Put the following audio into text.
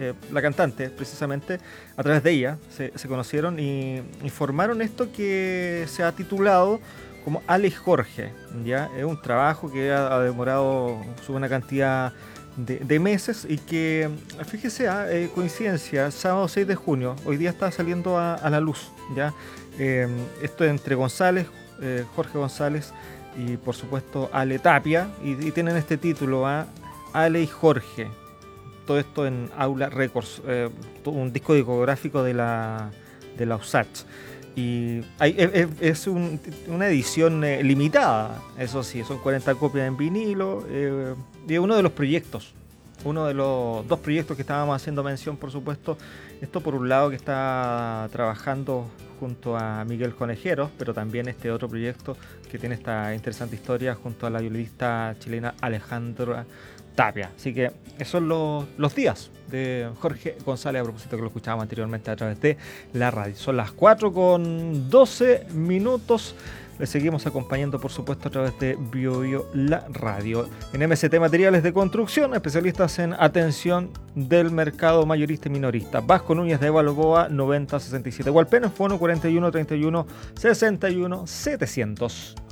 la cantante precisamente, a través de ella se conocieron y formaron esto que se ha titulado como Ale y Jorge. ¿Ya? Es un trabajo que ha demorado su buena cantidad de meses y que, fíjese, coincidencia, sábado 6 de junio, hoy día está saliendo a la luz. ¿Ya? Esto es entre González, Jorge González y por supuesto Ale Tapia, y tienen este título, Ale y Jorge. Todo esto en Aula Records, un disco discográfico de la USACH. Y es una edición limitada, eso sí, son 40 copias en vinilo. Y uno de los proyectos, uno de los dos proyectos que estábamos haciendo mención, por supuesto. Esto por un lado que está trabajando junto a Miguel Conejeros, pero también este otro proyecto que tiene esta interesante historia junto a la violinista chilena Alejandra Tapia. Así que esos son los días de Jorge González, a propósito que lo escuchábamos anteriormente a través de la radio. Son las 4:12. Les seguimos acompañando, por supuesto, a través de BioBio La Radio. En MST Materiales de Construcción, especialistas en atención del mercado mayorista y minorista. Vasco Núñez de Balboa, 9067. Hualpén, Fono 41 31 61 700.